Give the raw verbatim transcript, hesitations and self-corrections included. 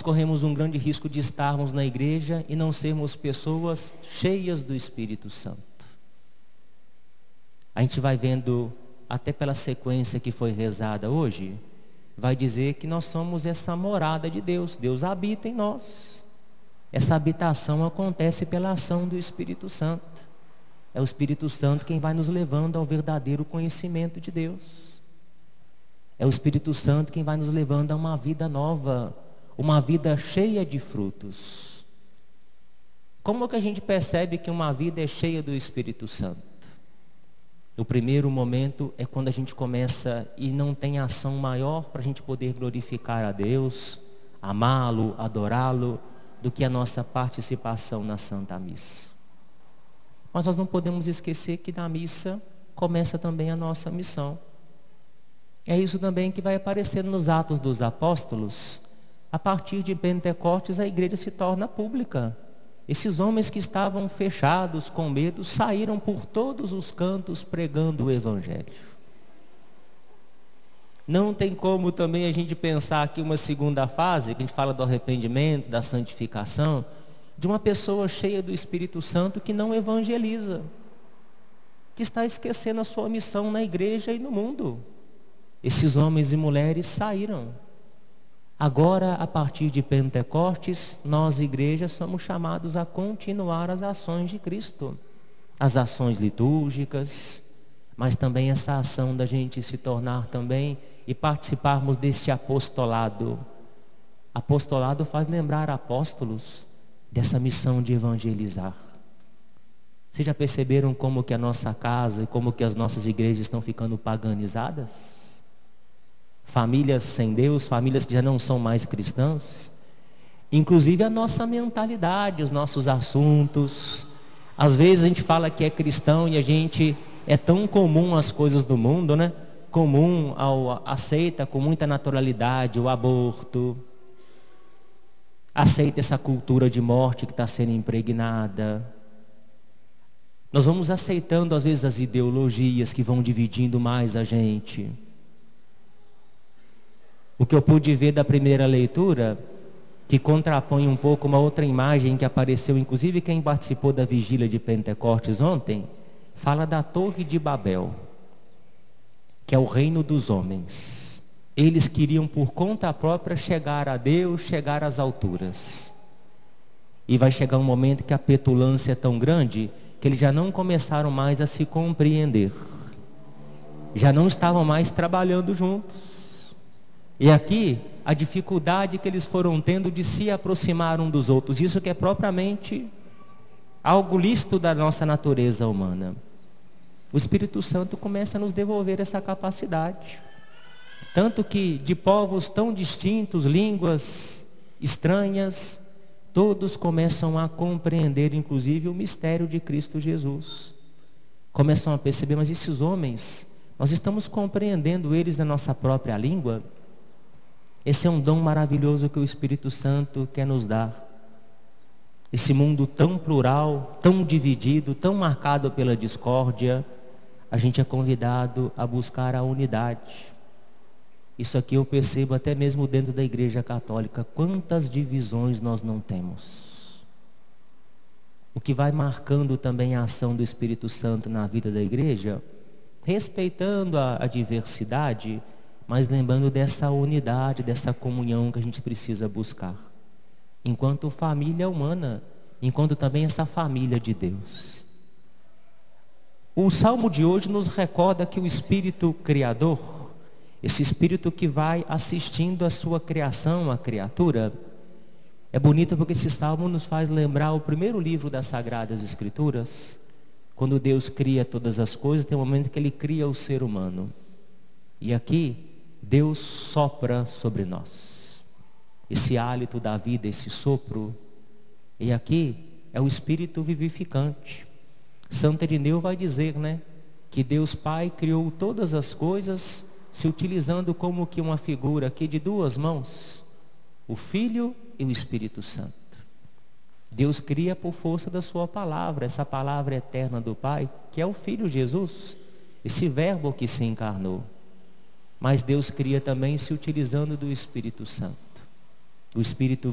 nós corremos um grande risco de estarmos na igreja e não sermos pessoas cheias do Espírito Santo. A gente vai vendo, até pela sequência que foi rezada hoje, vai dizer que nós somos essa morada de Deus. Deus habita em nós. Essa habitação acontece pela ação do Espírito Santo. É o Espírito Santo quem vai nos levando ao verdadeiro conhecimento de Deus. É o Espírito Santo quem vai nos levando a uma vida nova, uma vida cheia de frutos. Como que a gente percebe que uma vida é cheia do Espírito Santo? O primeiro momento é quando a gente começa e não tem ação maior para a gente poder glorificar a Deus, amá-lo, adorá-lo, do que a nossa participação na Santa Missa. Mas nós não podemos esquecer que na missa começa também a nossa missão. É isso também que vai aparecer nos Atos dos Apóstolos. A partir de Pentecostes a igreja se torna pública. Esses homens que estavam fechados com medo saíram por todos os cantos pregando o Evangelho. Não tem como também a gente pensar aqui uma segunda fase, que a gente fala do arrependimento, da santificação, de uma pessoa cheia do Espírito Santo que não evangeliza, que está esquecendo a sua missão na igreja e no mundo. Esses homens e mulheres saíram. Agora, a partir de Pentecostes, nós, igreja, somos chamados a continuar as ações de Cristo. As ações litúrgicas, mas também essa ação da gente se tornar também e participarmos deste apostolado. Apostolado faz lembrar apóstolos dessa missão de evangelizar. Vocês já perceberam como que a nossa casa e como que as nossas igrejas estão ficando paganizadas? Famílias sem Deus, famílias que já não são mais cristãs. Inclusive a nossa mentalidade, os nossos assuntos. Às vezes a gente fala que é cristão e a gente é tão comum as coisas do mundo, né? Comum, ao, aceita com muita naturalidade o aborto. Aceita essa cultura de morte que está sendo impregnada. Nós vamos aceitando às vezes as ideologias que vão dividindo mais a gente. O que eu pude ver da primeira leitura, que contrapõe um pouco uma outra imagem que apareceu, inclusive quem participou da vigília de Pentecostes ontem, fala da Torre de Babel, que é o reino dos homens. Eles queriam por conta própria chegar a Deus, chegar às alturas. E vai chegar um momento que a petulância é tão grande que eles já não começaram mais a se compreender. Já não estavam mais trabalhando juntos. E aqui, a dificuldade que eles foram tendo de se aproximar um dos outros. Isso que é propriamente algo lícito da nossa natureza humana. O Espírito Santo começa a nos devolver essa capacidade. Tanto que de povos tão distintos, línguas estranhas, todos começam a compreender, inclusive, o mistério de Cristo Jesus. Começam a perceber, mas esses homens, nós estamos compreendendo eles na nossa própria língua? Esse é um dom maravilhoso que o Espírito Santo quer nos dar. Esse mundo tão plural, tão dividido, tão marcado pela discórdia, a gente é convidado a buscar a unidade. Isso aqui eu percebo até mesmo dentro da Igreja Católica. Quantas divisões nós não temos. O que vai marcando também a ação do Espírito Santo na vida da igreja, respeitando a, a diversidade, mas lembrando dessa unidade, dessa comunhão que a gente precisa buscar. Enquanto família humana, enquanto também essa família de Deus. O Salmo de hoje nos recorda que o Espírito Criador, esse Espírito que vai assistindo a sua criação, a criatura, é bonito porque esse Salmo nos faz lembrar o primeiro livro das Sagradas Escrituras. Quando Deus cria todas as coisas, tem um momento que Ele cria o ser humano. E aqui, Deus sopra sobre nós. Esse hálito da vida, esse sopro. E aqui é o Espírito vivificante. Santo Irineu vai dizer, né, que Deus Pai criou todas as coisas se utilizando como que uma figura aqui de duas mãos, o Filho e o Espírito Santo. Deus cria por força da sua palavra, essa palavra eterna do Pai, que é o Filho Jesus, esse verbo que se encarnou. Mas Deus cria também se utilizando do Espírito Santo. O Espírito